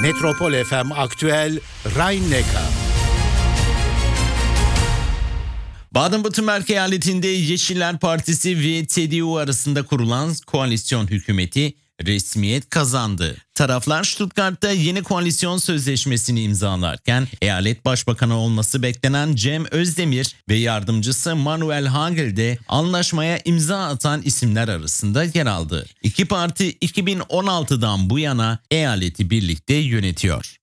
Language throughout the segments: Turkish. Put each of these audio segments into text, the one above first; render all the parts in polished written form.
Metropol FM Aktüel Rhein-Neckar. Baden-Württemberg eyaletinde Yeşiller Partisi ve CDU arasında kurulan koalisyon hükümeti resmiyet kazandı. Taraflar Stuttgart'ta yeni koalisyon sözleşmesini imzalarken eyalet başbakanı olması beklenen Cem Özdemir ve yardımcısı Manuel Hagel de anlaşmaya imza atan isimler arasında yer aldı. İki parti 2016'dan bu yana eyaleti birlikte yönetiyor.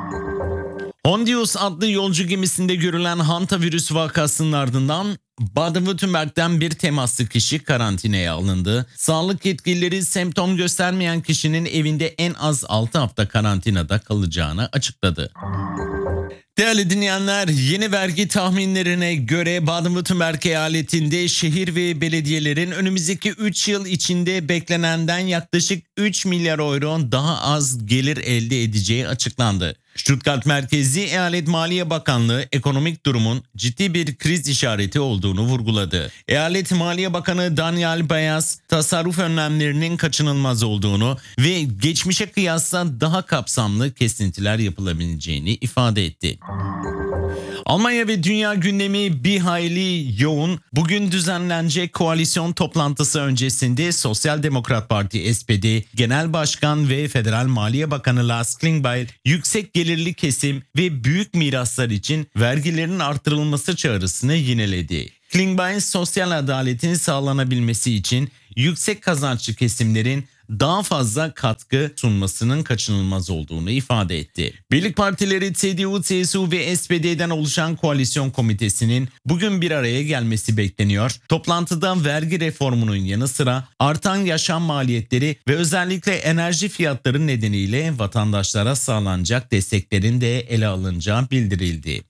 Hondius adlı yolcu gemisinde görülen hantavirüs vakasının ardından Baden-Württemberg'den bir temaslı kişi karantinaya alındı. Sağlık yetkilileri semptom göstermeyen kişinin evinde en az 6 hafta karantinada kalacağını açıkladı. Değerli dinleyenler, yeni vergi tahminlerine göre Baden-Württemberg eyaletinde şehir ve belediyelerin önümüzdeki 3 yıl içinde beklenenden yaklaşık 3 milyar euro daha az gelir elde edeceği açıklandı. Stuttgart merkezli Eyalet Maliye Bakanlığı ekonomik durumun ciddi bir kriz işareti olduğunu vurguladı. Eyalet Maliye Bakanı Daniel Bayas, tasarruf önlemlerinin kaçınılmaz olduğunu ve geçmişe kıyasla daha kapsamlı kesintiler yapılabileceğini ifade etti. Almanya ve dünya gündemi bir hayli yoğun. Bugün düzenlenecek koalisyon toplantısı öncesinde Sosyal Demokrat Parti SPD Genel Başkan ve Federal Maliye Bakanı Lars Klingbeil yüksek gelirli kesim ve büyük miraslar için vergilerin artırılması çağrısını yineledi. Klingbeil sosyal adaletin sağlanabilmesi için yüksek kazançlı kesimlerin daha fazla katkı sunmasının kaçınılmaz olduğunu ifade etti. Birlik partileri CDU, CSU ve SPD'den oluşan koalisyon komitesinin bugün bir araya gelmesi bekleniyor. Toplantıda vergi reformunun yanı sıra artan yaşam maliyetleri ve özellikle enerji fiyatları nedeniyle vatandaşlara sağlanacak desteklerin de ele alınacağı bildirildi.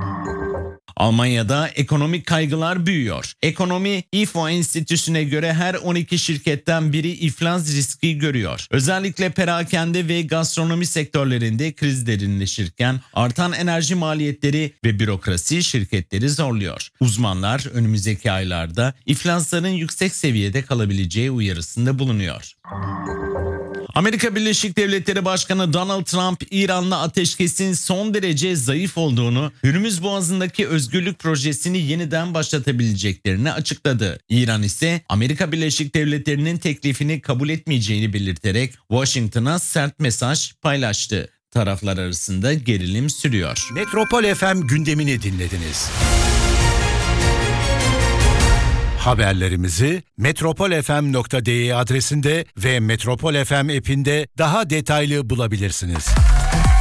Almanya'da ekonomik kaygılar büyüyor. Ekonomi İFO Enstitüsü'ne göre her 12 şirketten biri iflas riski görüyor. Özellikle perakende ve gastronomi sektörlerinde kriz derinleşirken artan enerji maliyetleri ve bürokrasi şirketleri zorluyor. Uzmanlar önümüzdeki aylarda iflasların yüksek seviyede kalabileceği uyarısında bulunuyor. Amerika Birleşik Devletleri Başkanı Donald Trump, İran'la ateşkesin son derece zayıf olduğunu, Hürmüz Boğazı'ndaki özgürlük projesini yeniden başlatabileceklerini açıkladı. İran ise Amerika Birleşik Devletleri'nin teklifini kabul etmeyeceğini belirterek Washington'a sert mesaj paylaştı. Taraflar arasında gerilim sürüyor. Metropol FM gündemini dinlediniz. Haberlerimizi metropolfm.de adresinde ve Metropol FM app'inde daha detaylı bulabilirsiniz.